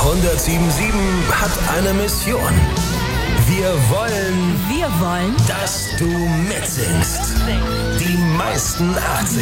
107.7 hat eine Mission. Wir wollen, dass du mitsingst. Die meisten 80er